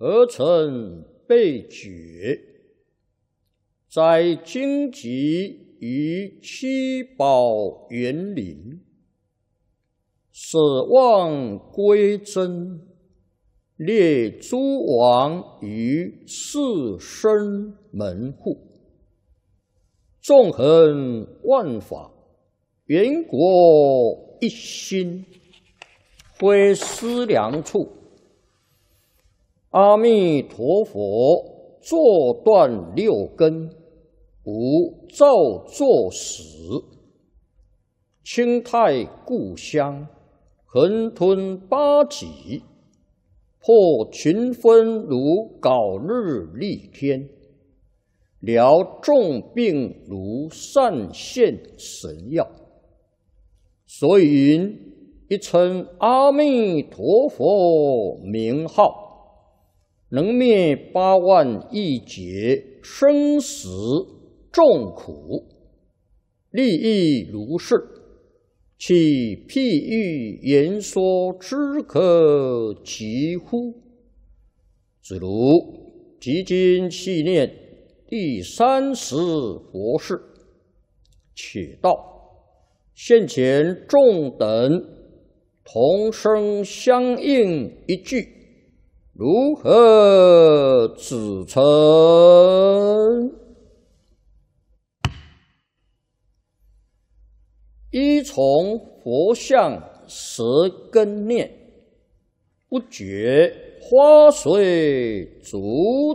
而成被觉，在荆棘于七宝园林，舍望归真，列诸王于四生门户，纵横万法，圆国一心，非思量处。阿弥陀佛坐断六根，无造作始，清泰故乡，横吞八极，破群分如槁日丽天，疗众病如善现神药。所以云：一称阿弥陀佛名号，能灭八万亿劫生死众苦，利益如是，其譬喻言说之可及乎？子如即今细念第30佛事，且道现前众等同声相应一句，如何指称？依从佛像舌根念，不觉花随足